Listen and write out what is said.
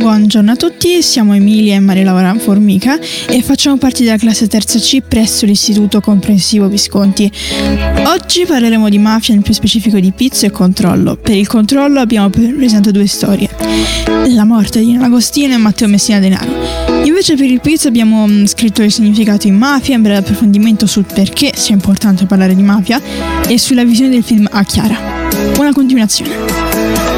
Buongiorno a tutti, siamo Emilia e Maria Laura Formica e facciamo parte della classe terza C presso l'Istituto Comprensivo Visconti. Oggi parleremo di mafia, nel più specifico di pizzo e controllo. Per il controllo abbiamo presentato due storie: la morte di Nino Agostino e Matteo Messina Denaro. Invece per il pizzo abbiamo scritto il significato in mafia, un breve approfondimento sul perché sia importante parlare di mafia e sulla visione del film A Chiara. Buona continuazione.